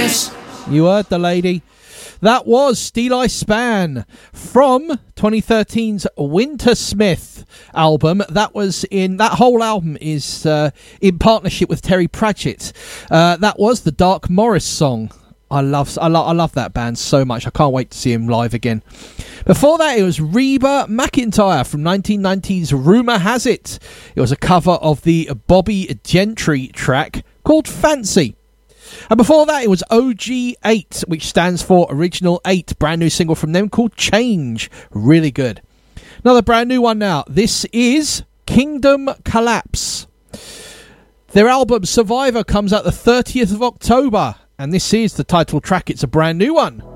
Yes. You heard the lady. That was Steeleye Span from 2013's Wintersmith album. That whole album is in partnership with Terry Pratchett. That was the Dark Morris song. I love that band so much. I can't wait to see him live again. Before that, it was Reba McEntire from 1990's Rumour Has It. It was a cover of the Bobby Gentry track called Fancy. And before that, it was OG8, which stands for Original 8, brand new single from them called Change. Really good. Another brand new one now. This is Kingdom Collapse. Their album Survivor comes out the 30th of October, and this is the title track. It's a brand new one.